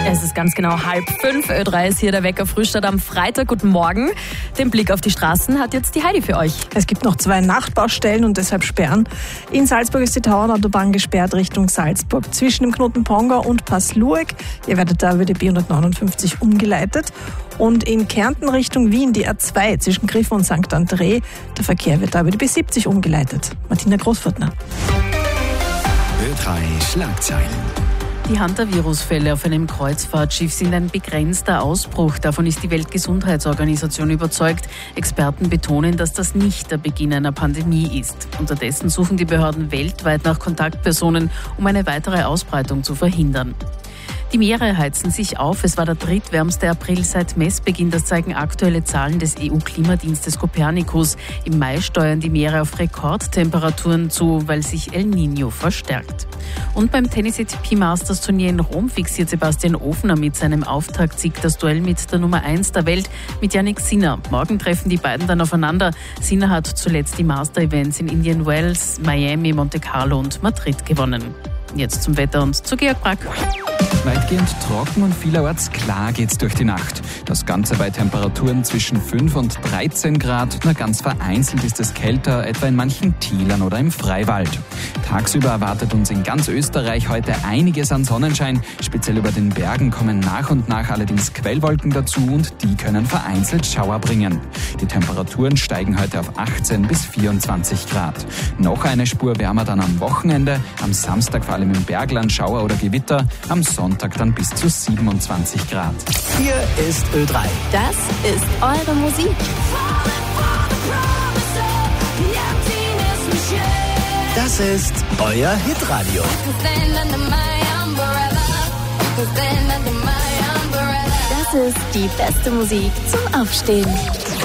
Es ist ganz genau 4:30. Ö3 ist hier der Wecker Frühstart am Freitag. Guten Morgen. Den Blick auf die Straßen hat jetzt die Heidi für euch. Es gibt noch 2 Nachtbaustellen und deshalb Sperren. In Salzburg ist die Tauernautobahn gesperrt Richtung Salzburg. Zwischen dem Knoten Pongau und Pass-Lueck. Ihr werdet da über die B159 umgeleitet. Und in Kärnten Richtung Wien die R2 zwischen Griffen und St. André. Der Verkehr wird da über die B70 umgeleitet. Martina Großfurtner. Ö3 Schlagzeilen. Die Hantavirus-Fälle auf einem Kreuzfahrtschiff sind ein begrenzter Ausbruch. Davon ist die Weltgesundheitsorganisation überzeugt. Experten betonen, dass das nicht der Beginn einer Pandemie ist. Unterdessen suchen die Behörden weltweit nach Kontaktpersonen, um eine weitere Ausbreitung zu verhindern. Die Meere heizen sich auf. Es war der drittwärmste April seit Messbeginn. Das zeigen aktuelle Zahlen des EU-Klimadienstes Copernicus. Im Mai steuern die Meere auf Rekordtemperaturen zu, weil sich El Niño verstärkt. Und beim Tennis-ATP-Masters-Turnier in Rom fixiert Sebastian Ofner mit seinem Auftaktsieg das Duell mit der Nummer 1 der Welt, mit Jannik Sinner. Morgen treffen die beiden dann aufeinander. Sinner hat zuletzt die Master-Events in Indian Wells, Miami, Monte Carlo und Madrid gewonnen. Jetzt zum Wetter und zu Georg Brack. Weitgehend trocken und vielerorts klar geht's durch die Nacht. Das Ganze bei Temperaturen zwischen 5 und 13 Grad. Nur ganz vereinzelt ist es kälter, etwa in manchen Tälern oder im Freiwald. Tagsüber erwartet uns in ganz Österreich heute einiges an Sonnenschein. Speziell über den Bergen kommen nach und nach allerdings Quellwolken dazu und die können vereinzelt Schauer bringen. Die Temperaturen steigen heute auf 18 bis 24 Grad. Noch eine Spur wärmer dann am Wochenende. Am Samstag vor allem im Bergland Schauer oder Gewitter. Am Sonntag dann bis zu 27 Grad. Hier ist Ö3. Das ist eure Musik. Das ist euer Hitradio. Das ist die beste Musik zum Aufstehen.